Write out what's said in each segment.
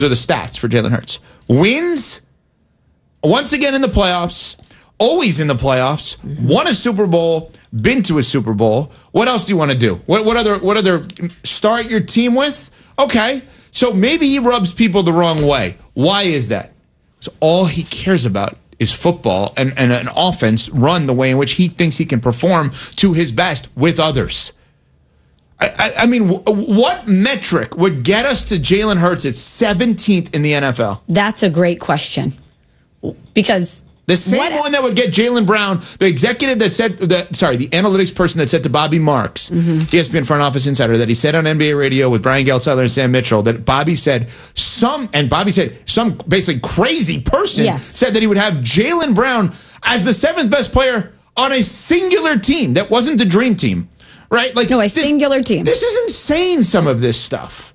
are the stats for Jalen Hurts. Wins, once again in the playoffs, always in the playoffs, won a Super Bowl, been to a Super Bowl. What else do you want to do? What other start your team with? Okay, so maybe he rubs people the wrong way. Why is that? So all he cares about is football and an offense run the way in which he thinks he can perform to his best with others. I mean, what metric would get us to Jalen Hurts at 17th in the NFL? That's a great question. Because the same one that would get Jaylen Brown, the executive that said, the analytics person that said to Bobby Marks, ESPN front office insider, that he said on NBA radio with Brian Geltzeiler and Sam Mitchell, that Bobby said some basically crazy person said that he would have Jaylen Brown as the 7th best player on a singular team that wasn't the dream team. Right? Singular team. This is insane, some of this stuff.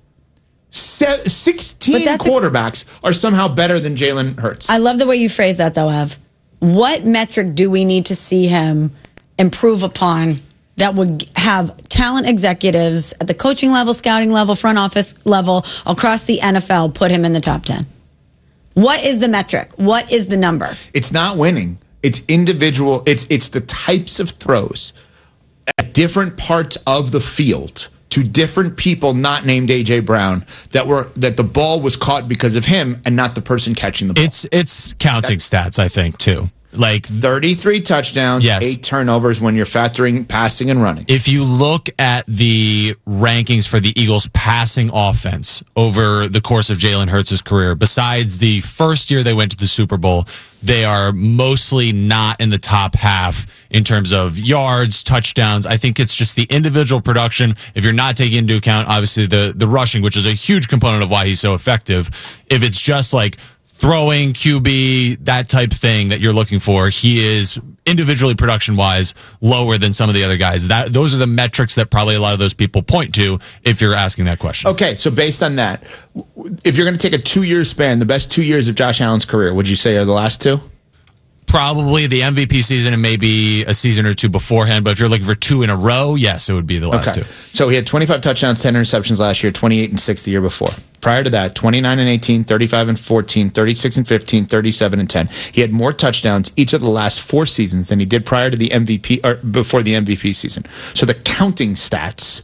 16 quarterbacks are somehow better than Jalen Hurts. I love the way you phrase that, though, Ev. What metric do we need to see him improve upon that would have talent executives at the coaching level, scouting level, front office level, across the NFL put him in the top 10? What is the metric? What is the number? It's not winning. It's individual. It's the types of throws at different parts of the field to different people not named A.J. Brown that the ball was caught because of him and not the person catching the ball. It's counting stats, I think, too. Like 33 touchdowns, 8 turnovers when you're factoring passing and running. If you look at the rankings for the Eagles passing offense over the course of Jalen Hurts' career, besides the first year they went to the Super Bowl, they are mostly not in the top half in terms of yards, touchdowns. I think it's just the individual production. If you're not taking into account, obviously, the rushing, which is a huge component of why he's so effective. If it's just like throwing, QB, that type thing that you're looking for, he is individually production-wise lower than some of the other guys. Those are the metrics that probably a lot of those people point to if you're asking that question. Okay, so based on that, if you're going to take a 2-year span, the best 2 years of Josh Allen's career, would you say are the last 2? Probably the MVP season and maybe a season or 2 beforehand. But if you're looking for 2 in a row, yes, it would be the last 2. So he had 25 touchdowns, 10 interceptions last year, 28 and 6 the year before. Prior to that, 29 and 18, 35 and 14, 36 and 15, 37 and 10. He had more touchdowns each of the last 4 seasons than he did prior to the MVP or before the MVP season. So the counting stats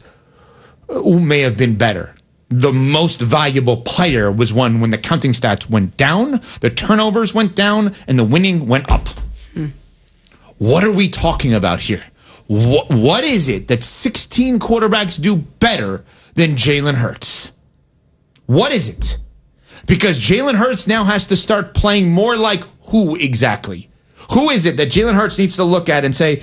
may have been better. The most valuable player was one when the counting stats went down, the turnovers went down, and the winning went up. What are we talking about here? What is it that 16 quarterbacks do better than Jalen Hurts? What is it? Because Jalen Hurts now has to start playing more like who exactly? Who is it that Jalen Hurts needs to look at and say,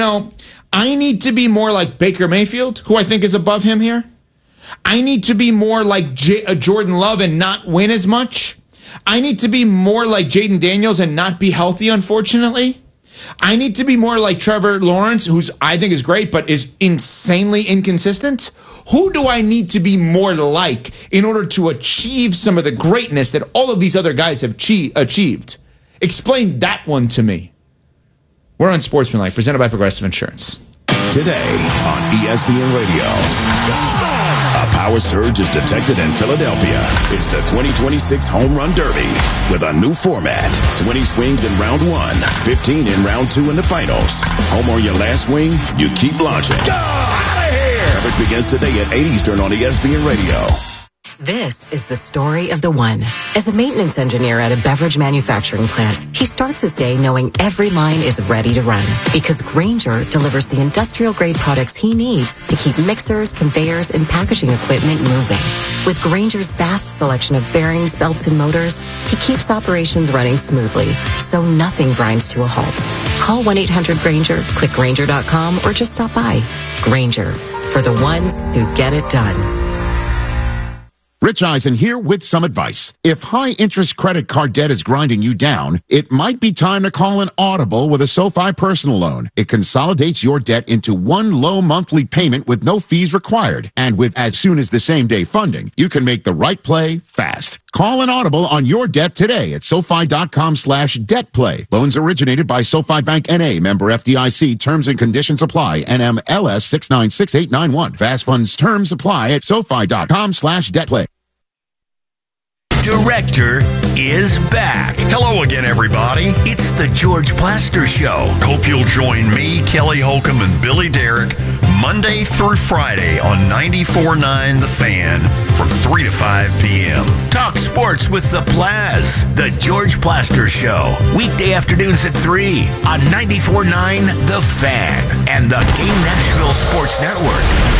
I need to be more like Baker Mayfield, who I think is above him here? I need to be more like Jordan Love and not win as much. I need to be more like Jaden Daniels and not be healthy, unfortunately. I need to be more like Trevor Lawrence, who's I think is great, but is insanely inconsistent. Who do I need to be more like in order to achieve some of the greatness that all of these other guys have achieved? Explain that one to me. We're on Sportsmanlike, presented by Progressive Insurance. Today on ESPN Radio. A power surge is detected in Philadelphia. It's the 2026 Home Run Derby with a new format. 20 swings in round 1, 15 in round 2 in the finals. Home or your last swing, you keep launching. Go out of here! Coverage begins today at 8 Eastern on ESPN Radio. This is the story of the one. As a maintenance engineer at a beverage manufacturing plant, he starts his day knowing every line is ready to run because Grainger delivers the industrial-grade products he needs to keep mixers, conveyors, and packaging equipment moving. With Grainger's vast selection of bearings, belts, and motors, he keeps operations running smoothly, so nothing grinds to a halt. Call 1-800-GRAINGER, click Grainger.com, or just stop by. Grainger, for the ones who get it done. Rich Eisen here with some advice. If high-interest credit card debt is grinding you down, it might be time to call an Audible with a SoFi personal loan. It consolidates your debt into one low monthly payment with no fees required. And with as soon as the same-day funding, you can make the right play fast. Call an Audible on your debt today at SoFi.com/debtplay. Loans originated by SoFi Bank N.A., member FDIC. Terms and conditions apply. NMLS 696891. Fast funds terms apply at SoFi.com/debtplay. Director is back. Hello again, everybody. It's the George Plaster Show. Hope you'll join me, Kelly Holcomb, and Billy Derrick Monday through Friday on 94.9 The Fan from 3 to 5 p.m. Talk sports with the Plaz. The George Plaster Show. Weekday afternoons at 3 on 94.9 The Fan and the Game Nashville Sports Network.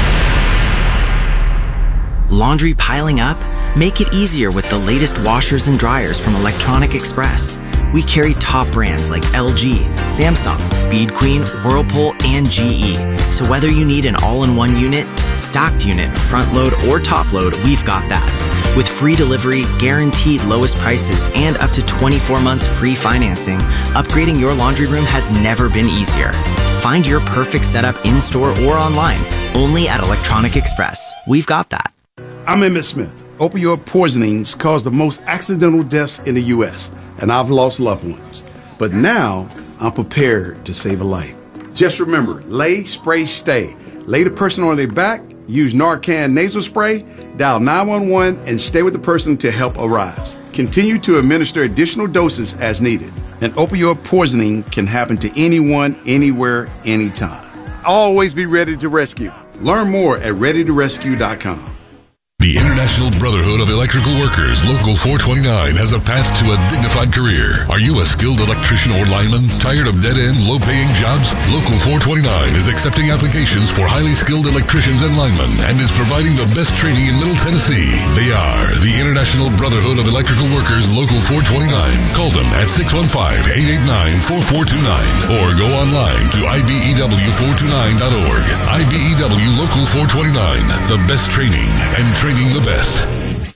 Laundry piling up? Make it easier with the latest washers and dryers from Electronic Express. We carry top brands like LG, Samsung, Speed Queen, Whirlpool, and GE. So whether you need an all-in-one unit, stocked unit, front load, or top load, we've got that. With free delivery, guaranteed lowest prices, and up to 24 months free financing, upgrading your laundry room has never been easier. Find your perfect setup in-store or online, only at Electronic Express. We've got that. I'm Emmett Smith. Opioid poisonings cause the most accidental deaths in the U.S., and I've lost loved ones. But now, I'm prepared to save a life. Just remember, lay, spray, stay. Lay the person on their back, use Narcan nasal spray, dial 911, and stay with the person until help arrives. Continue to administer additional doses as needed. An opioid poisoning can happen to anyone, anywhere, anytime. Always be ready to rescue. Learn more at readytorescue.com. The International Brotherhood of Electrical Workers, Local 429, has a path to a dignified career. Are you a skilled electrician or lineman? Tired of dead-end, low-paying jobs? Local 429 is accepting applications for highly skilled electricians and linemen and is providing the best training in Middle Tennessee. They are the International Brotherhood of Electrical Workers, Local 429. Call them at 615-889-4429 or go online to ibew429.org. IBEW Local 429, the best training and training the best.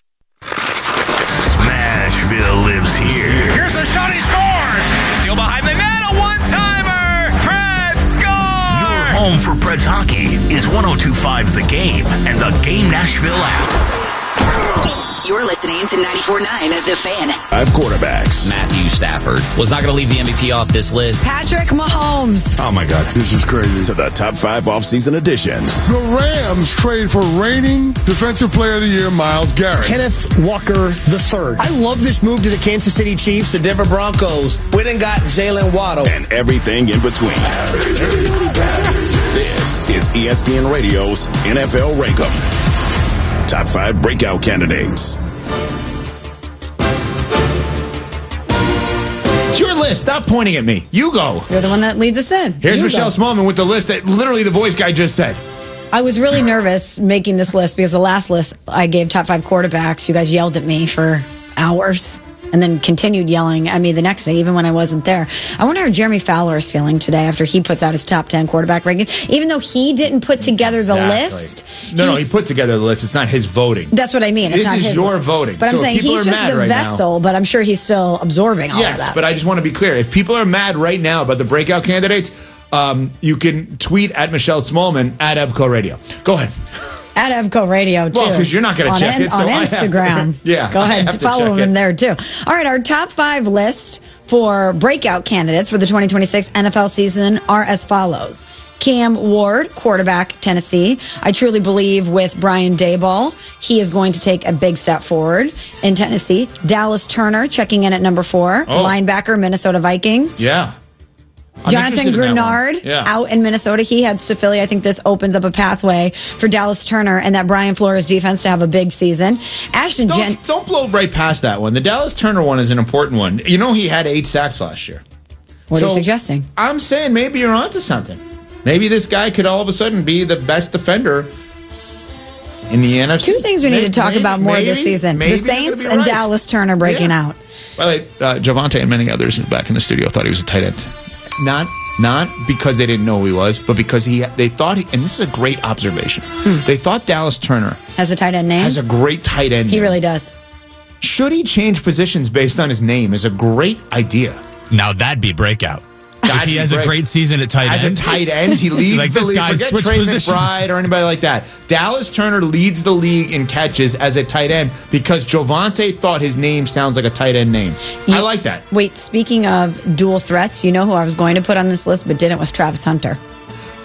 Smashville lives here. Here's a shot, he scores! Still behind the net, a one-timer! Preds score! Your home for Preds hockey is 102.5 The Game and the Game Nashville app. You're listening to 94.9 The Fan. 5 quarterbacks. Matthew Stafford was not going to leave the MVP off this list. Patrick Mahomes. Oh my God, this is crazy. To the top 5 offseason additions. The Rams trade for reigning Defensive Player of the Year, Myles Garrett. Kenneth Walker III. I love this move to the Kansas City Chiefs. The Denver Broncos went and got Jalen Waddle. And everything in between. This is ESPN Radio's NFL Rankum. Top 5 breakout candidates. It's your list. Stop pointing at me. You go. You're the one that leads us in. Here's Michelle Smallman with the list that literally the voice guy just said. I was really nervous making this list because the last list I gave top 5 quarterbacks. You guys yelled at me for hours and then continued yelling at me the next day, even when I wasn't there. I wonder how Jeremy Fowler is feeling today after he puts out his top 10 quarterback rankings, even though he didn't put together the list. No, he put together the list. It's not his voting. That's what I mean. This is your voting. But I'm saying he's just the vessel, but I'm sure he's still absorbing all of that. Yes, but I just want to be clear. If people are mad right now about the breakout candidates, you can tweet at Michelle Smallman at Evco Radio. Go ahead. At Evco Radio, too. Well, because you're not going to check it. So on Instagram. Yeah. Go ahead. Follow him there, too. All right. Our top 5 list for breakout candidates for the 2026 NFL season are as follows. Cam Ward, quarterback, Tennessee. I truly believe with Brian Daboll, he is going to take a big step forward in Tennessee. Dallas Turner checking in at number 4. Linebacker, Minnesota Vikings. Yeah. Jonathan Grenard out in Minnesota. He heads to Philly. I think this opens up a pathway for Dallas Turner and that Brian Flores defense to have a big season. Don't blow right past that one. The Dallas Turner one is an important one. You know he had 8 sacks last year. What are you suggesting? I'm saying maybe you're onto something. Maybe this guy could all of a sudden be the best defender in the NFC. 2 things we need to talk about more this season. The Saints and Dallas Turner breaking out. By the way, Javonte and many others back in the studio thought he was a tight end. Not because they didn't know who he was, but because they thought and this is a great observation. They thought Dallas Turner has a tight end name. Has a great tight end. He really does. Should he change positions based on his name is a great idea. Now that'd be breakout. If he has a great season at tight end. As a tight end, he leads like the this league. guy Forget switch Trey positions. McBride or anybody like that. Dallas Turner leads the league in catches as a tight end because Javonte thought his name sounds like a tight end name. I like that. Wait, speaking of dual threats, you know who I was going to put on this list but didn't was Travis Hunter.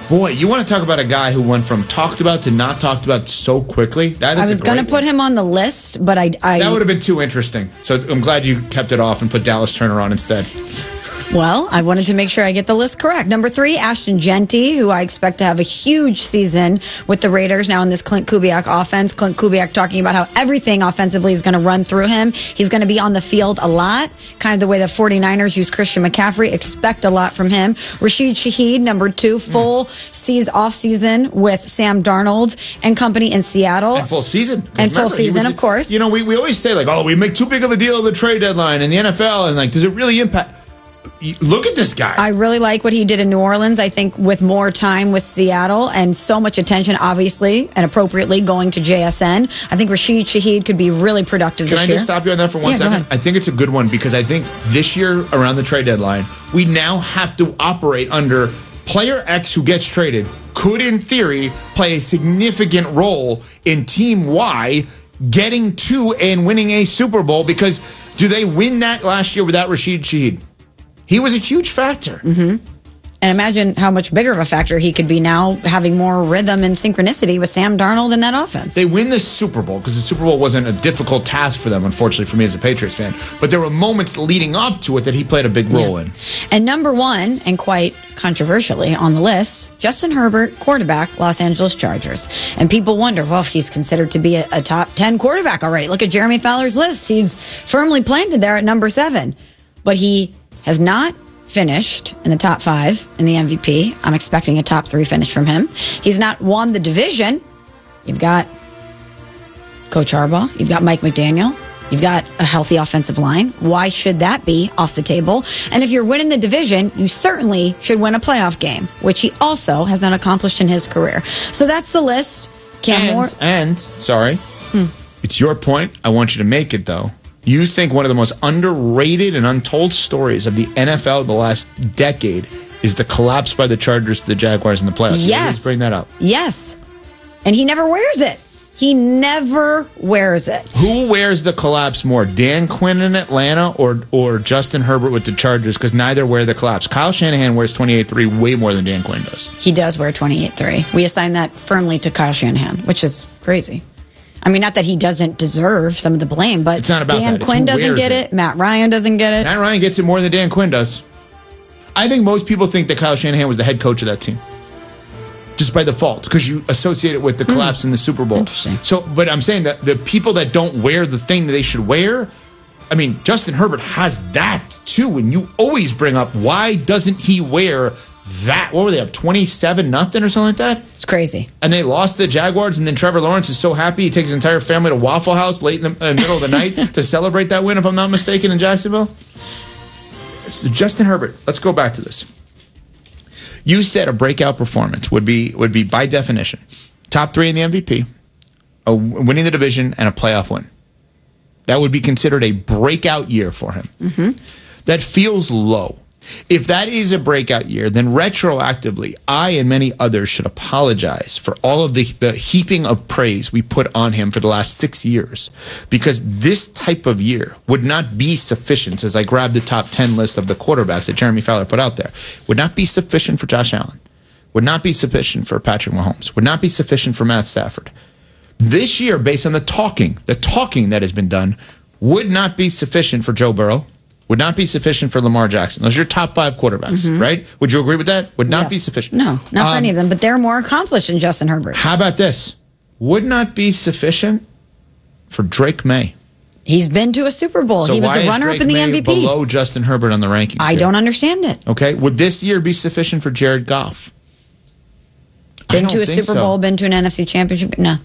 Boy, you want to talk about a guy who went from talked about to not talked about so quickly? That is I was going to put him on the list, but I that would have been too interesting. So I'm glad you kept it off and put Dallas Turner on instead. Well, I wanted to make sure I get the list correct. Number 3, Ashton Genty, who I expect to have a huge season with the Raiders now in this Clint Kubiak offense. Clint Kubiak talking about how everything offensively is going to run through him. He's going to be on the field a lot, kind of the way the 49ers use Christian McCaffrey. Expect a lot from him. Rashid Shaheed, number 2, full off season with Sam Darnold and company in Seattle. And full season. And full season, of course. You know, we always say, like, oh, we make too big of a deal of the trade deadline in the NFL, and, like, does it really impact... Look at this guy. I really like what he did in New Orleans. I think with more time with Seattle and so much attention, obviously, and appropriately going to JSN, I think Rashid Shaheed could be really productive this year. Can I just stop you on that for 1 second? I think it's a good one because I think this year around the trade deadline, we now have to operate under player X who gets traded could, in theory, play a significant role in Team Y getting to and winning a Super Bowl because do they win that last year without Rashid Shaheed? He was a huge factor. Mm-hmm. And imagine how much bigger of a factor he could be now, having more rhythm and synchronicity with Sam Darnold in that offense. They win the Super Bowl because the Super Bowl wasn't a difficult task for them, unfortunately, for me as a Patriots fan. But there were moments leading up to it that he played a big role in. And number 1, and quite controversially on the list, Justin Herbert, quarterback, Los Angeles Chargers. And people wonder, well, if he's considered to be a top 10 quarterback already. Look at Jeremy Fowler's list. He's firmly planted there at number 7. But he has not finished in the top 5 in the MVP. I'm expecting a top 3 finish from him. He's not won the division. You've got Coach Harbaugh. You've got Mike McDaniel. You've got a healthy offensive line. Why should that be off the table? And if you're winning the division, you certainly should win a playoff game, which he also has not accomplished in his career. So that's the list. Sorry, it's your point. I want you to make it, though. You think one of the most underrated and untold stories of the NFL the last decade is the collapse by the Chargers to the Jaguars in the playoffs. Yes. Bring that up. Yes. And he never wears it. He never wears it. Who wears the collapse more, Dan Quinn in Atlanta or Justin Herbert with the Chargers? Because neither wear the collapse. Kyle Shanahan wears 28-3 way more than Dan Quinn does. He does wear 28-3. We assign that firmly to Kyle Shanahan, which is crazy. I mean, not that he doesn't deserve some of the blame, but it's not about Dan Quinn doesn't get it. Matt Ryan doesn't get it. Matt Ryan gets it more than Dan Quinn does. I think most people think that Kyle Shanahan was the head coach of that team. Just by default, because you associate it with the collapse in the Super Bowl. Interesting. So, but I'm saying that the people that don't wear the thing that they should wear, I mean, Justin Herbert has that too, and you always bring up, why doesn't he wear that? What were they up, 27-0 or something like that? It's crazy. And they lost the Jaguars, and then Trevor Lawrence is so happy he takes his entire family to Waffle House late in the middle of the night to celebrate that win, if I'm not mistaken, in Jacksonville. So Justin Herbert, let's go back to this. You said a breakout performance would be by definition top 3 in the MVP, winning the division, and a playoff win. That would be considered a breakout year for him. Mm-hmm. That feels low. If that is a breakout year, then retroactively, I and many others should apologize for all of the heaping of praise we put on him for the last 6 years. Because this type of year would not be sufficient, as I grabbed the top 10 list of the quarterbacks that Jeremy Fowler put out there, would not be sufficient for Josh Allen, would not be sufficient for Patrick Mahomes, would not be sufficient for Matt Stafford. This year, based on the talking that has been done, would not be sufficient for Joe Burrow, would not be sufficient for Lamar Jackson. Those are your top 5 quarterbacks, right? Would you agree with that? Would not be sufficient. No, not for any of them, but they're more accomplished than Justin Herbert. How about this? Would not be sufficient for Drake May. He's been to a Super Bowl. So he was the runner-up in the May MVP. Below Justin Herbert on the rankings. I don't understand it. Okay, would this year be sufficient for Jared Goff? Been to a Super Bowl, been to an NFC Championship? No.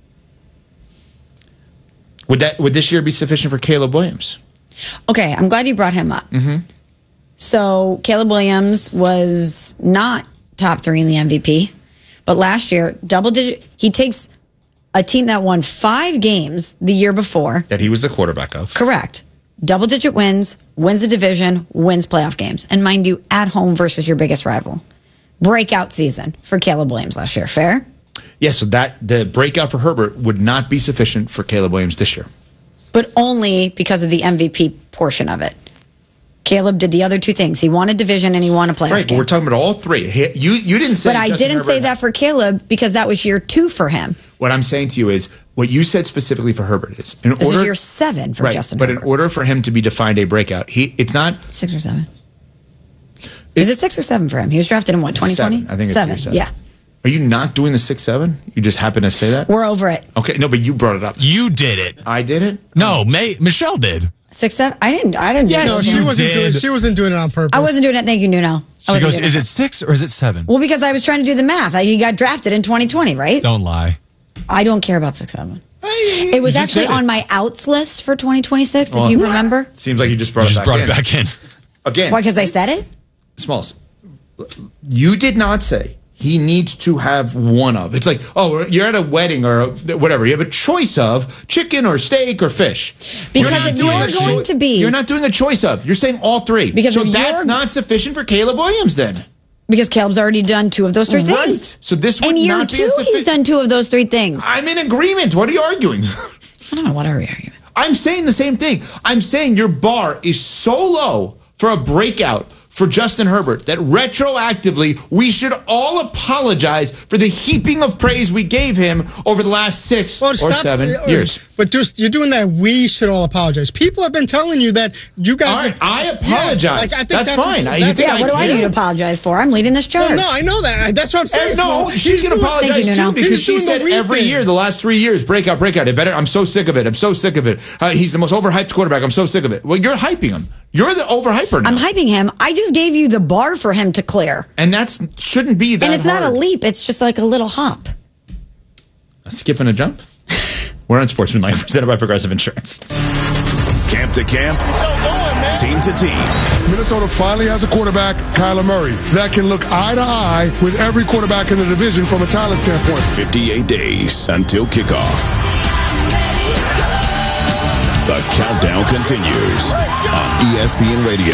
Would this year be sufficient for Caleb Williams? Okay, I'm glad you brought him up. Mm-hmm. So Caleb Williams was not top 3 in the MVP, but last year, double-digit. He takes a team that won 5 games the year before. That he was the quarterback of. Correct. Double-digit wins, wins the division, wins playoff games. And mind you, at home versus your biggest rival. Breakout season for Caleb Williams last year. Fair? Yeah, so the breakout for Herbert would not be sufficient for Caleb Williams this year. But only because of the MVP portion of it. Caleb did the other two things. He won a division and he won a playoff Right, but game. we're talking about all three. You didn't say But I Justin didn't say Herbert. that for Caleb because that was year 2 for him. What I'm saying to you is what you said specifically for Herbert is This is year 7 for Justin But Herbert. in order for him to be defined a breakout, it's not 6 or 7. Is it 6 or 7 for him? He was drafted in what, 2020? 7. I think it's 7. year 7. Yeah. Are you not doing the 6-7? You just happen to say that? We're over it. Okay, no, but you brought it up. You did it. I did it? No, Michelle did. 6, 7. I didn't. Yes, No, you did. she wasn't doing it on purpose. I wasn't doing it. Thank you, Nuno. She goes, is it 6 or is it 7? Well, because I was trying to do the math. He got drafted in 2020, right? Don't lie. I don't care about 6, 7. It was You just actually did it. on my outs list for 2026, if you remember. Seems like you just brought You it just back in. Again. Why, because I said it? Smalls. You did not say he needs to have one of. It's like, oh, you're at a wedding or whatever. You have a choice of chicken or steak or fish. Because if you're going to be... You're not doing a choice of. You're saying all three. Because so if that's you're- not sufficient for Caleb Williams then. Because Caleb's already done 2 of those 3 Right. things. So this would In year not be 2, a he's done 2 of those 3 things. I'm in agreement. What are you arguing? I don't know. What are we arguing? I'm saying the same thing. I'm saying your bar is so low for a breakout for Justin Herbert that retroactively we should all apologize for the heaping of praise we gave him over the last 6 or 7 years. But just you're doing that. We should all apologize. People have been telling you that you guys. All right, I apologize. Yes, I think That's fine. What, You think Yeah, what do I need to apologize for? I'm leading this charge. well, no, I know that. That's what I'm saying. No, she's going to apologize Thank you, too Nuno. because He's she doing the said we every thing. year, the last 3 years, breakout. I'm so sick of it. He's the most overhyped quarterback. I'm so sick of it. Well, you're hyping him. You're the overhyper now. I'm hyping him. I just gave you the bar for him to clear. And that shouldn't be that And it's not a hard. leap. It's just like a little hop. A skip and a jump? We're on Sportsmanlike, presented by Progressive Insurance. Camp to camp, team to team. Minnesota finally has a quarterback, Kyler Murray, that can look eye to eye with every quarterback in the division from a talent standpoint. 58 days until kickoff. The countdown continues on ESPN Radio.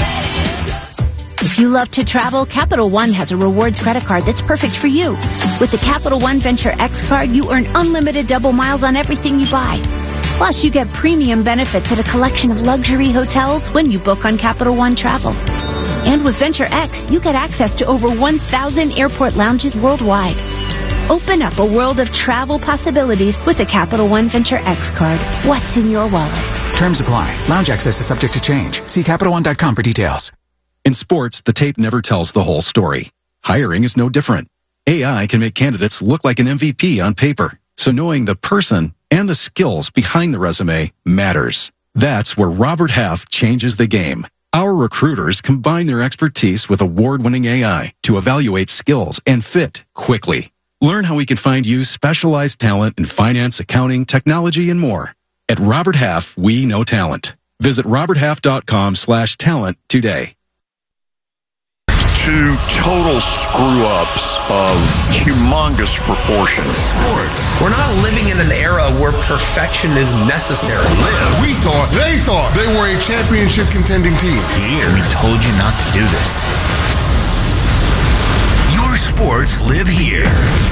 If you love to travel, Capital One has a rewards credit card that's perfect for you. With the Capital One Venture X card, you earn unlimited double miles on everything you buy. Plus, you get premium benefits at a collection of luxury hotels when you book on Capital One Travel. And with Venture X, you get access to over 1,000 airport lounges worldwide. Open up a world of travel possibilities with the Capital One Venture X card. What's in your wallet? Terms apply. Lounge access is subject to change. See CapitalOne.com for details. In sports, the tape never tells the whole story. Hiring is no different. AI can make candidates look like an MVP on paper. So knowing the person and the skills behind the resume matters. That's where Robert Half changes the game. Our recruiters combine their expertise with award-winning AI to evaluate skills and fit quickly. Learn how we can find you specialized talent in finance, accounting, technology, and more. At Robert Half, we know talent. Visit roberthalf.com/talent today. 2 total screw-ups of humongous proportions. We're not living in an era where perfection is necessary. They thought they were a championship contending team. Here, we told you not to do this. Your sports live here.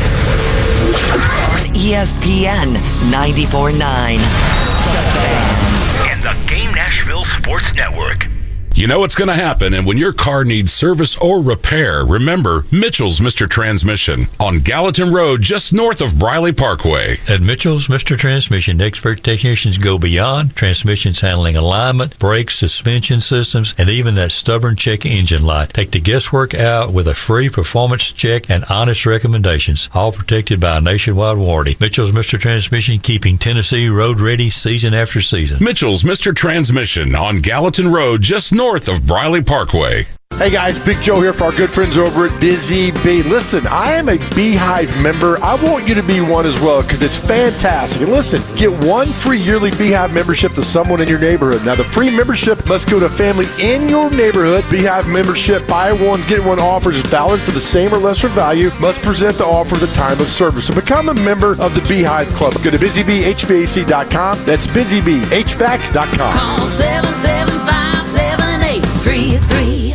On ESPN 94.9. And the Game Nashville Sports Network. You know what's going to happen, and when your car needs service or repair, remember Mitchell's Mr. Transmission on Gallatin Road, just north of Briley Parkway. At Mitchell's Mr. Transmission, expert technicians go beyond transmissions handling alignment, brakes, suspension systems, and even that stubborn check engine light. Take the guesswork out with a free performance check and honest recommendations, all protected by a nationwide warranty. Mitchell's Mr. Transmission, keeping Tennessee road ready season after season. Mitchell's Mr. Transmission on Gallatin Road, just north of Briley Parkway. Hey guys, Big Joe here for our good friends over at Busy Bee. Listen, I am a Beehive member. I want you to be one as well because it's fantastic. And listen, get 1 free yearly Beehive membership to someone in your neighborhood. Now, the free membership must go to a family in your neighborhood. Beehive membership, buy one, get one offer is valid for the same or lesser value. Must present the offer at the time of service. So become a member of the Beehive Club. Go to busybeehvac.com. That's busybeehvac.com. Call 775-7833.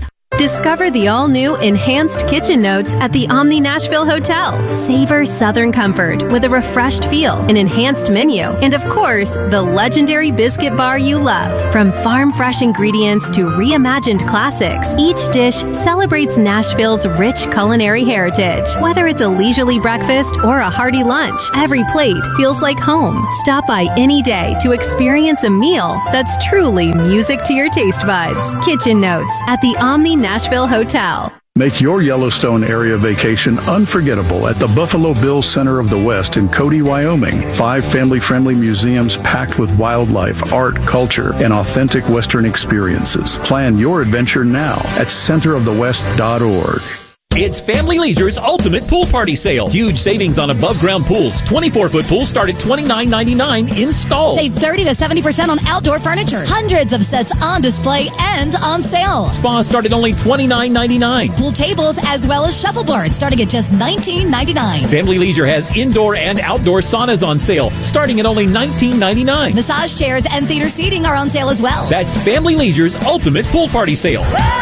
Discover the all-new Enhanced Kitchen Notes at the Omni Nashville Hotel. Savor Southern comfort with a refreshed feel, an enhanced menu, and of course, the legendary biscuit bar you love. From farm-fresh ingredients to reimagined classics, each dish celebrates Nashville's rich culinary heritage. Whether it's a leisurely breakfast or a hearty lunch, every plate feels like home. Stop by any day to experience a meal that's truly music to your taste buds. Kitchen Notes at the Omni Nashville Hotel. Make your Yellowstone area vacation unforgettable at the Buffalo Bills Center of the West in Cody, Wyoming. 5 family-friendly museums packed with wildlife, art, culture, and authentic Western experiences. Plan your adventure now at centerofthewest.org. It's Family Leisure's Ultimate Pool Party Sale. Huge savings on above-ground pools. 24-foot pools start at $29.99 installed. Save 30 to 70% on outdoor furniture. Hundreds of sets on display and on sale. Spas start at only $29.99. Pool tables as well as shuffleboards starting at just $19.99. Family Leisure has indoor and outdoor saunas on sale starting at only $19.99. Massage chairs and theater seating are on sale as well. That's Family Leisure's Ultimate Pool Party Sale.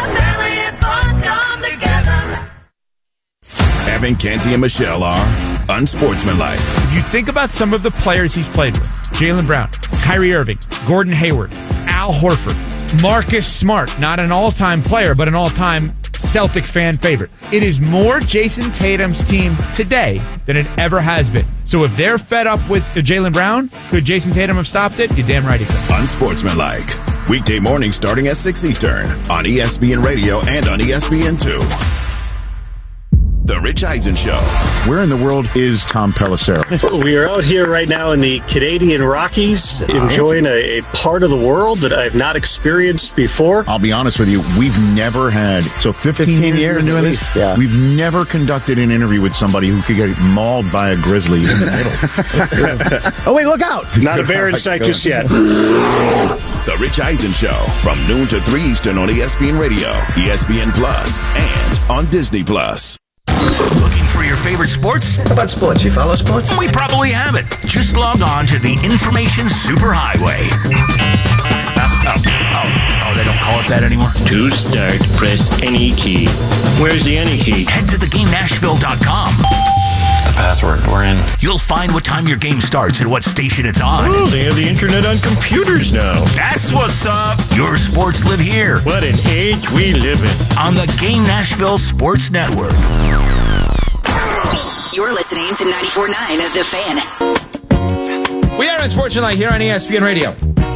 Evan, Canty, and Michelle are unsportsmanlike. If you think about some of the players he's played with, Jaylen Brown, Kyrie Irving, Gordon Hayward, Al Horford, Marcus Smart, not an all-time player, but an all-time Celtic fan favorite. It is more Jason Tatum's team today than it ever has been. So if they're fed up with Jaylen Brown, could Jason Tatum have stopped it? You're damn right he could. Unsportsmanlike. Weekday mornings starting at 6 Eastern on ESPN Radio and on ESPN2. The Rich Eisen Show. Where in the world is Tom Pelissero? We are out here right now in the Canadian Rockies, enjoying a part of the world that I've not experienced before. I'll be honest with you, we've never had, 15 years doing this, we've never conducted an interview with somebody who could get mauled by a grizzly in the middle. Oh, wait, look out. Not a bear in sight just yet. The Rich Eisen Show from noon to 3 Eastern on ESPN Radio, ESPN Plus, and on Disney Plus. Looking for your favorite sports? How about sports? You follow sports? We probably have it. Just log on to the Information Superhighway. Oh, they don't call it that anymore? To start, press any key. Where's the any key? Head to theGameNashville.com. The password, we're in. You'll find what time your game starts and what station it's on. Oh, they have the internet on computers now. That's what's up. Your sports live here. What an age we live in. On the Game Nashville Sports Network. You're listening to 94.9 of The Fan. We are Unsportsmanlike here on ESPN Radio.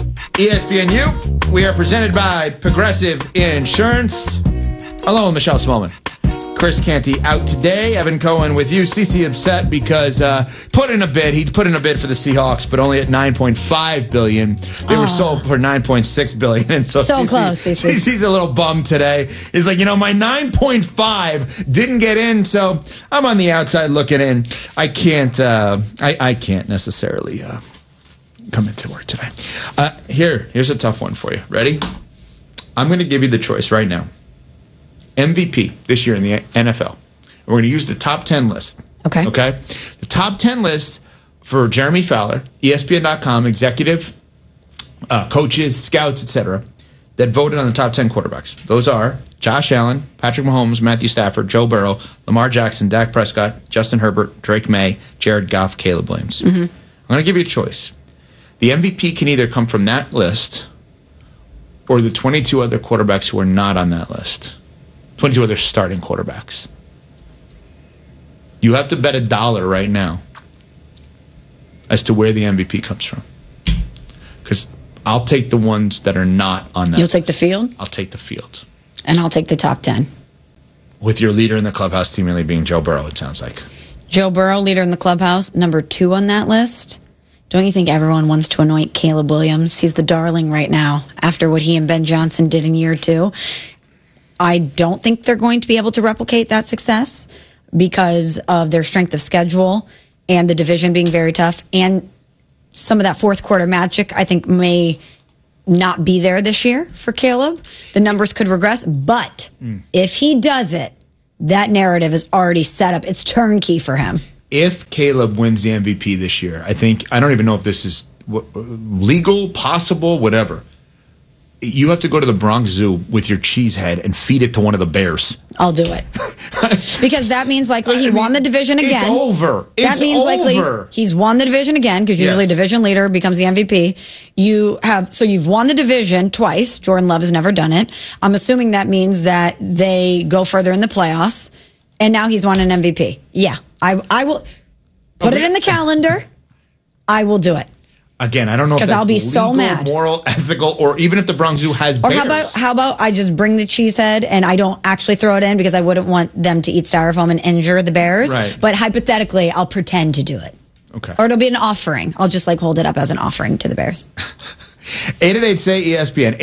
ESPNU. We are presented by Progressive Insurance. Hello, Michelle Smallman. Chris Canty out today. Evan Cohen with you. CC upset because he put in a bid for the Seahawks, but only at $9.5 billion. They were sold for $9.6 billion. And so close, CC. CC's a little bummed today. He's like, my 9.5 didn't get in, so I'm on the outside looking in. I can't necessarily come into work today. Here's a tough one for you. Ready? I'm going to give you the choice right now. MVP this year in the NFL. We're going to use the top 10 list. Okay. The top 10 list for Jeremy Fowler, ESPN.com, executive, coaches, scouts, etc., that voted on the top 10 quarterbacks. Those are Josh Allen, Patrick Mahomes, Matthew Stafford, Joe Burrow, Lamar Jackson, Dak Prescott, Justin Herbert, Drake May, Jared Goff, Caleb Williams. Mm-hmm. I'm going to give you a choice. The MVP can either come from that list or the 22 other quarterbacks who are not on that list. 22 other starting quarterbacks. You have to bet $1 right now as to where the MVP comes from. Because I'll take the ones that are not on that. You'll take the field? I'll take the field. And I'll take the top 10. With your leader in the clubhouse seemingly being Joe Burrow, it sounds like. Joe Burrow, leader in the clubhouse, number 2 on that list. Don't you think everyone wants to anoint Caleb Williams? He's the darling right now after what he and Ben Johnson did in year 2. I don't think they're going to be able to replicate that success because of their strength of schedule and the division being very tough. And some of that fourth quarter magic, I think, may not be there this year for Caleb. The numbers could regress. But if he does it, that narrative is already set up. It's turnkey for him. If Caleb wins the MVP this year, I don't even know if this is legal, possible, whatever. you have to go to the Bronx Zoo with your cheese head and feed it to one of the bears. I'll do it. Because that means likely he won the division again. It's over. That means likely he's won the division again, because usually division leader becomes the MVP. You've won the division twice. Jordan Love has never done it. I'm assuming that means that they go further in the playoffs, and now he's won an MVP. Yeah, I will put it in the calendar. I will do it. Again, I don't know if that's I'll be legal, so mad. moral, ethical, or even if the Bronx Zoo has bears. Or how about I just bring the cheese head and I don't actually throw it in, because I wouldn't want them to eat styrofoam and injure the bears. Right. But hypothetically, I'll pretend to do it. Okay. Or it'll be an offering. I'll just hold it up as an offering to the bears. 888-SAY-ESPN.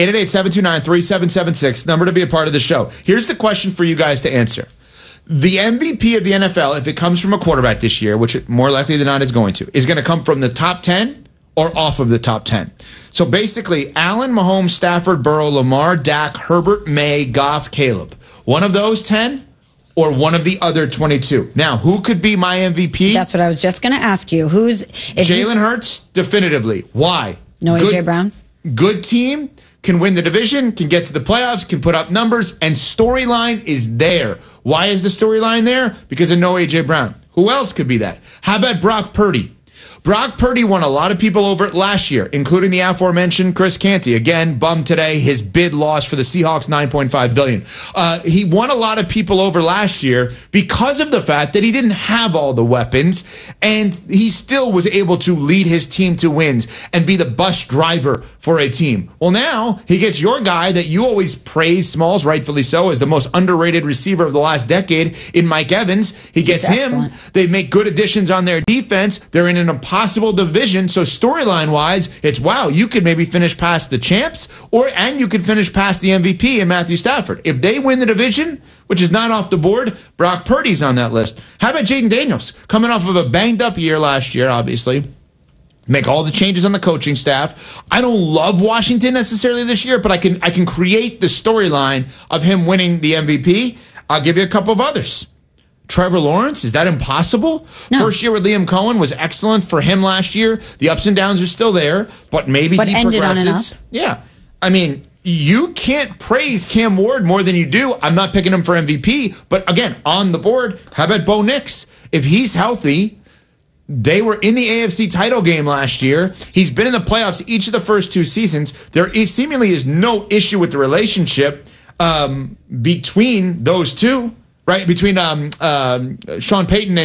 888-729-3776. Number to be a part of the show. Here's the question for you guys to answer. The MVP of the NFL, if it comes from a quarterback this year, which it more likely than not is going to come from the top 10 or off of the top 10. So basically, Allen, Mahomes, Stafford, Burrow, Lamar, Dak, Herbert, May, Goff, Caleb. One of those 10 or one of the other 22. Now, who could be my MVP? That's what I was just going to ask you. Jalen Hurts, definitively. Why? No A.J. Brown? Good team, can win the division, can get to the playoffs, can put up numbers, and storyline is there. Why is the storyline there? Because of no A.J. Brown. Who else could be that? How about Brock Purdy? Brock Purdy won a lot of people over last year, including the aforementioned Chris Canty. Again, bummed today. His bid lost for the Seahawks, $9.5 billion. He won a lot of people over last year because of the fact that he didn't have all the weapons, and he still was able to lead his team to wins and be the bus driver for a team. Well, now he gets your guy that you always praise, Smalls, rightfully so, as the most underrated receiver of the last decade in Mike Evans. He gets him. They make good additions on their defense. They're in an impossible division. So storyline wise, it's wow, you could maybe finish past the champs, and you could finish past the MVP in Matthew Stafford. If they win the division, which is not off the board, Brock Purdy's on that list. How about Jaden Daniels, coming off of a banged up year last year, obviously? Make all the changes on the coaching staff. I don't love Washington necessarily this year, but I can create the storyline of him winning the MVP. I'll give you a couple of others. Trevor Lawrence, is that impossible? No. First year with Liam Cohen was excellent for him last year. The ups and downs are still there, but maybe he progresses. Yeah. I mean, you can't praise Cam Ward more than you do. I'm not picking him for MVP, but again, on the board, how about Bo Nix? If he's healthy, they were in the AFC title game last year. He's been in the playoffs each of the first two seasons. There seemingly is no issue with the relationship between those two. Right, between Sean Payton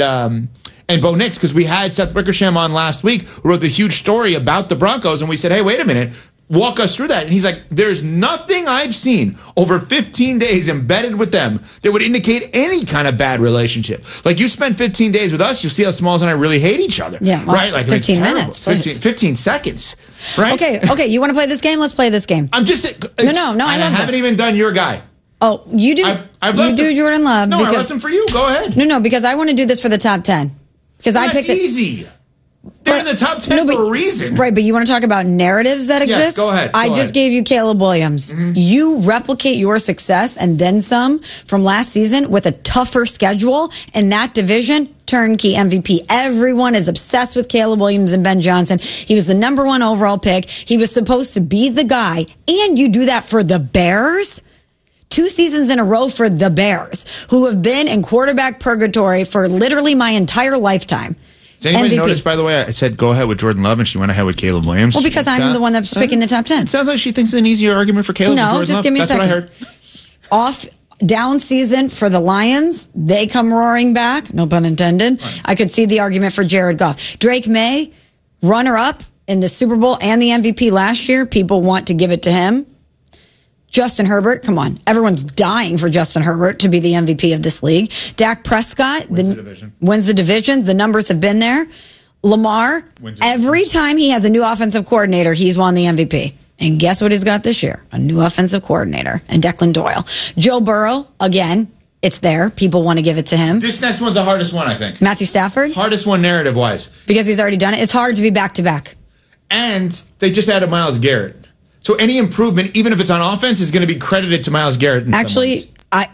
and Bo Nix, because we had Seth Wickersham on last week, who wrote the huge story about the Broncos, and we said, hey, wait a minute, walk us through that. And he's like, there's nothing I've seen over 15 days embedded with them that would indicate any kind of bad relationship. Like, you spend 15 days with us, you'll see how Smalls and I really hate each other. Yeah, well, right? Like 15 minutes. 15 seconds. Right? Okay, you want to play this game? Let's play this game. I'm just... No, I haven't even done your guy. Oh, you do. You do Jordan Love. No, I left him for you. Go ahead. No, because I want to do this for the top 10. Because I picked it. Easy. They're in the top 10 for a reason. Right, but you want to talk about narratives that exist? Yes, go ahead. I just gave you Caleb Williams. Mm-hmm. You replicate your success and then some from last season with a tougher schedule in that division. Turnkey MVP. Everyone is obsessed with Caleb Williams and Ben Johnson. He was the number 1 overall pick. He was supposed to be the guy. And you do that for the Bears? 2 seasons in a row for the Bears, who have been in quarterback purgatory for literally my entire lifetime. Does anybody MVP. notice, by the way, I said go ahead with Jordan Love, and she went ahead with Caleb Williams? Well, because I'm the one that's picking the top 10. It sounds like she thinks it's an easier argument for Caleb than Jordan just Love. Give me That's a second. What I heard. Down season for the Lions. They come roaring back. No pun intended. Right. I could see the argument for Jared Goff. Drake May, runner-up in the Super Bowl and the MVP last year. People want to give it to him. Justin Herbert, come on. Everyone's dying for Justin Herbert to be the MVP of this league. Dak Prescott wins the division. The numbers have been there. Lamar, every time he has a new offensive coordinator, he's won the MVP. And guess what he's got this year? A new offensive coordinator and Declan Doyle. Joe Burrow, again, it's there. People want to give it to him. This next one's the hardest one, I think. Matthew Stafford? Hardest one narrative-wise. Because he's already done it. It's hard to be back-to-back. And they just added Myles Garrett. So any improvement, even if it's on offense, is going to be credited to Myles Garrett. Actually,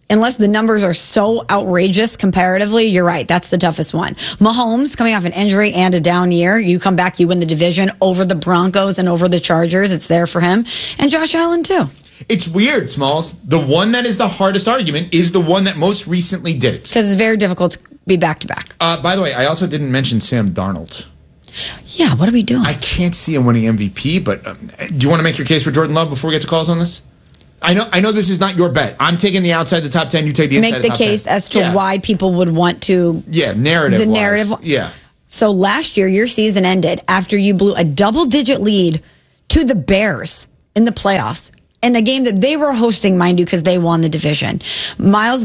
unless the numbers are so outrageous comparatively, you're right. That's the toughest one. Mahomes coming off an injury and a down year. You come back, you win the division over the Broncos and over the Chargers. It's there for him. And Josh Allen, too. It's weird, Smalls. The one that is the hardest argument is the one that most recently did it. Because it's very difficult to be back-to-back. By the way, I also didn't mention Sam Darnold. Yeah, what are we doing? I can't see him winning MVP, but do you want to make your case for Jordan Love before we get to calls on this? I know this is not your bet. I'm taking the outside the top 10. You take the inside Make the the top case 10. as to why people would want to. Yeah, narrative. The narrative. Yeah. So last year, your season ended after you blew a double-digit lead to the Bears in the playoffs. In a game that they were hosting, mind you, because they won the division. Micah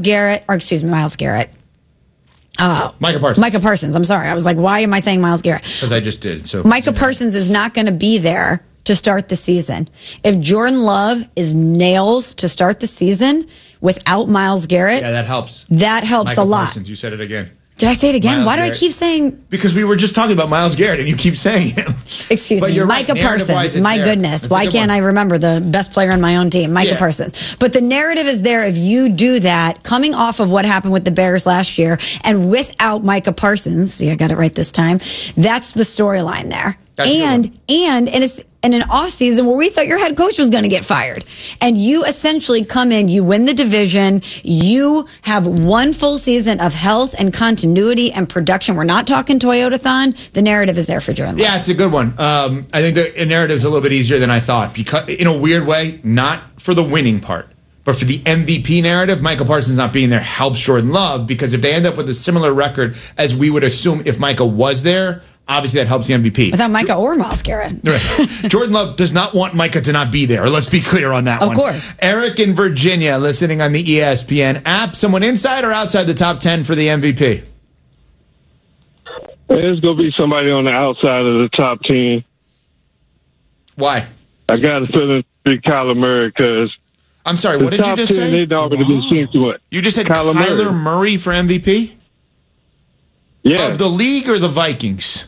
Parsons. I'm sorry. I was like, why am I saying Myles Garrett? Because I just did. So Micah Parsons is not going to be there to start the season. If Jordan Love is nails to start the season without Myles Garrett, yeah, that helps. That helps Micah a lot. Parsons, you said it again. Did I say it again? Myles Why Garrett. do I keep saying? Because we were just talking about Myles Garrett, and you keep saying him. Excuse But me, you're Micah right. Narrative-wise, Parsons. it's My there. goodness, That's a why good can't one. I remember the best player on my own team, Micah Yeah. Parsons? But the narrative is there if you do that, coming off of what happened with the Bears last year, and without Micah Parsons. See, I got it right this time. That's the storyline there. That's a good And it's in an offseason where we thought your head coach was going to get fired. And you essentially come in, you win the division, you have one full season of health and continuity and production. We're not talking Toyota-thon. The narrative is there for Jordan Love. Yeah, it's a good one. I think the narrative's a little bit easier than I thought, because in a weird way, not for the winning part, but for the MVP narrative, Micah Parsons not being there helps Jordan Love, because if they end up with a similar record as we would assume if Micah was there, obviously that helps the MVP. Without Micah or Myles Garrett. Right. Jordan Love does not want Micah to not be there. Let's be clear on that one. Of course. Eric in Virginia, listening on the ESPN app. Someone inside or outside the top 10 for the MVP? There's going to be somebody on the outside of the top 10. Why? I got a feeling to be Kyler Murray, because I'm sorry, what did you just say? They'd already been seen to it. You just said Kyler Kyler Murray for MVP? Yeah. Of the league or the Vikings?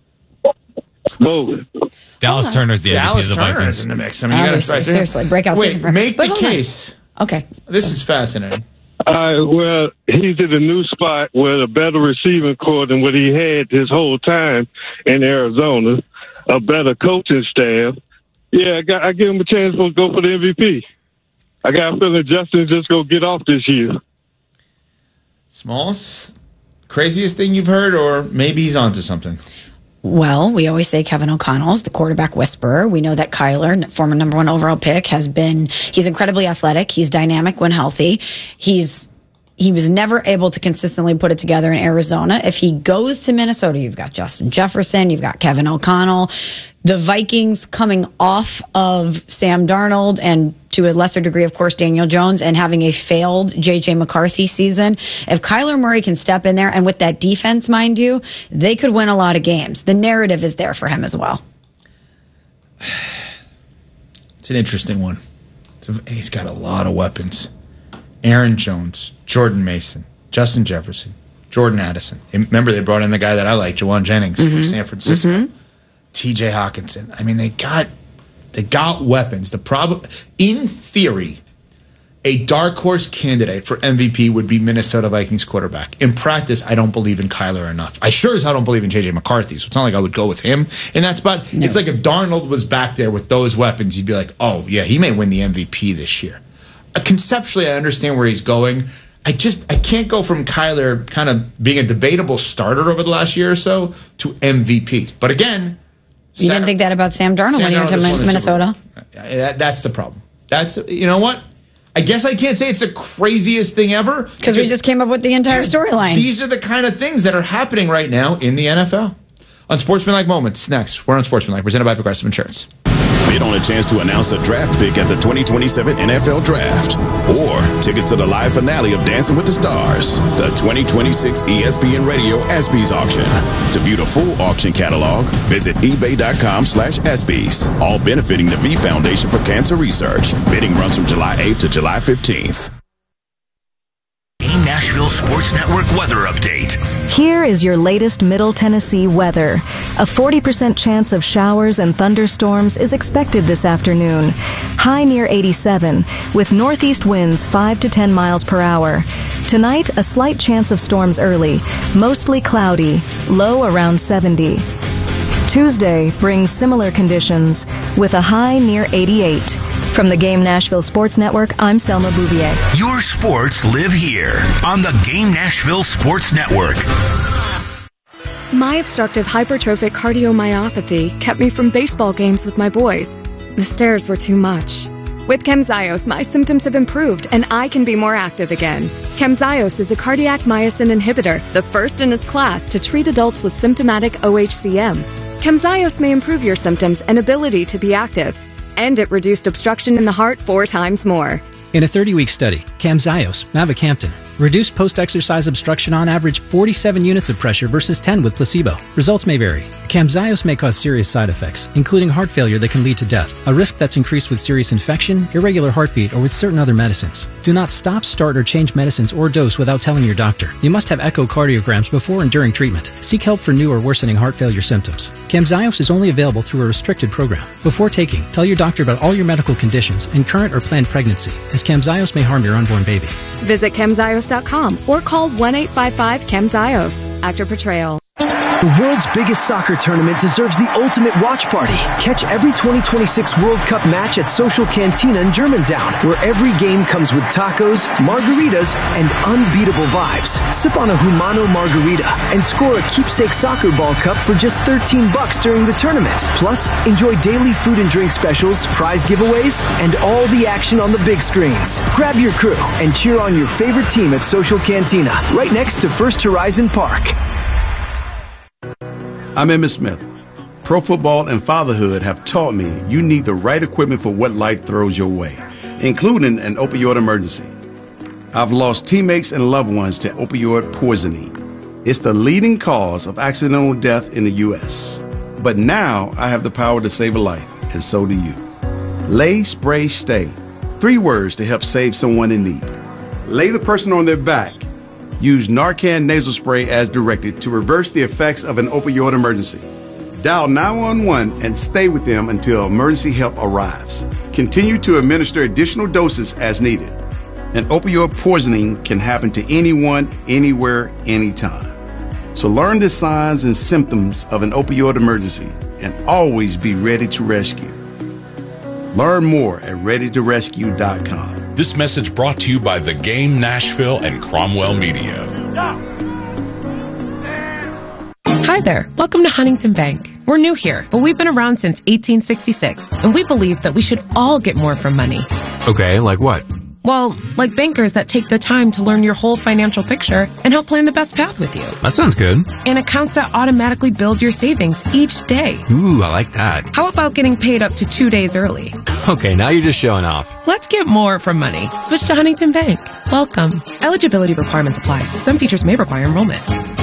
Both. Dallas Turner's the MVP Dallas of the Turner's Vikings. in the mix. I mean, you gotta Obviously, right there. seriously, breakout Wait, season for him. make But the hold on. case. Okay. This is fascinating. Well, he's in a new spot with a better receiving core than what he had his whole time in Arizona, a better coaching staff. Yeah, I give him a chance to go for the MVP. I got a feeling Justin's just going to get off this year. Smalls, craziest thing you've heard, or maybe he's onto something? Well, we always say Kevin O'Connell's the quarterback whisperer. We know that Kyler, former number 1 overall pick, he's incredibly athletic. He's dynamic when healthy. He was never able to consistently put it together in Arizona. If he goes to Minnesota, you've got Justin Jefferson, you've got Kevin O'Connell. The Vikings coming off of Sam Darnold and to a lesser degree, of course, Daniel Jones, and having a failed J.J. McCarthy season. If Kyler Murray can step in there, and with that defense, mind you, they could win a lot of games. The narrative is there for him as well. It's an interesting one. He's got a lot of weapons. Aaron Jones, Jordan Mason, Justin Jefferson, Jordan Addison. Remember, they brought in the guy that I like, Jawan Jennings from San Francisco. T.J. Hawkinson. I mean, they got weapons. The problem, in theory, a dark horse candidate for MVP would be Minnesota Vikings quarterback. In practice, I don't believe in Kyler enough. I sure as hell don't believe in J.J. McCarthy, so it's not like I would go with him in that spot. No. It's like if Darnold was back there with those weapons, you'd be like, oh, yeah, he may win the MVP this year. Conceptually, I understand where he's going. I can't go from Kyler kind of being a debatable starter over the last year or so to MVP. But again, you didn't think that about Sam Darnold when he went to Minnesota? That's the problem. You know what? I guess I can't say it's the craziest thing ever. Because we just came up with the entire storyline. These are the kind of things that are happening right now in the NFL. On Sportsmanlike Moments, next. We're on Sportsmanlike, presented by Progressive Insurance. Bid on a chance to announce a draft pick at the 2027 NFL Draft, or tickets to the live finale of Dancing with the Stars, the 2026 ESPN Radio ESPYs auction. To view the full auction catalog, visit ebay.com/ESPYs. All benefiting the V Foundation for Cancer Research. Bidding runs from July 8th to July 15th. A Nashville Sports Network weather update. Here is your latest Middle Tennessee weather. A 40% chance of showers and thunderstorms is expected this afternoon. high near 87, with northeast winds 5 to 10 miles per hour. Tonight, a slight chance of storms early, mostly cloudy, low around 70. Tuesday brings similar conditions, with a high near 88. From the Game Nashville Sports Network, I'm Selma Bouvier. Your sports live here on the Game Nashville Sports Network. My obstructive hypertrophic cardiomyopathy kept me from baseball games with my boys. The stairs were too much. With Camzyos, my symptoms have improved and I can be more active again. Camzyos is a cardiac myosin inhibitor, the first in its class to treat adults with symptomatic OHCM. Camzyos may improve your symptoms and ability to be active. And it reduced obstruction in the heart 4 times more. In a 30-week study, Camzyos, mavacamten, reduced post-exercise obstruction on average 47 units of pressure versus 10 with placebo. Results may vary. Camzyos may cause serious side effects, including heart failure that can lead to death, a risk that's increased with serious infection, irregular heartbeat, or with certain other medicines. Do not stop, start, or change medicines or dose without telling your doctor. You must have echocardiograms before and during treatment. Seek help for new or worsening heart failure symptoms. Camzyos is only available through a restricted program. Before taking, tell your doctor about all your medical conditions and current or planned pregnancy, as Camzyos may harm your unborn baby. Visit Camzyos.com or call 1-855-CAMZYOS. Actor Portrayal. The world's biggest soccer tournament deserves the ultimate watch party. Catch every 2026 World Cup match at Social Cantina in Germantown, where every game comes with tacos, margaritas, and unbeatable vibes. Sip on a Humano margarita and score a keepsake soccer ball cup for just $13 during the tournament. Plus, enjoy daily food and drink specials, prize giveaways, and all the action on the big screens. Grab your crew and cheer on your favorite team at Social Cantina, right next to First Horizon Park. I'm Emmitt Smith. Pro football and fatherhood have taught me you need the right equipment for what life throws your way, including an opioid emergency. I've lost teammates and loved ones to opioid poisoning. It's the leading cause of accidental death in the U.S. But now I have the power to save a life, and so do you. Lay, spray, stay. 3 words to help save someone in need. Lay the person on their back. Use Narcan nasal spray as directed to reverse the effects of an opioid emergency. Dial 911 and stay with them until emergency help arrives. Continue to administer additional doses as needed. An opioid poisoning can happen to anyone, anywhere, anytime. So learn the signs and symptoms of an opioid emergency and always be ready to rescue. Learn more at readytorescue.com. This message brought to you by The Game Nashville and Cromwell Media. Hi there. Welcome to Huntington Bank. We're new here, but we've been around since 1866, and we believe that we should all get more from money. Okay, like what? Well, like bankers that take the time to learn your whole financial picture and help plan the best path with you. That sounds good. And accounts that automatically build your savings each day. Ooh, I like that. How about getting paid up to 2 days early? Okay, now you're just showing off. Let's get more from money. Switch to Huntington Bank. Welcome. Eligibility requirements apply. Some features may require enrollment.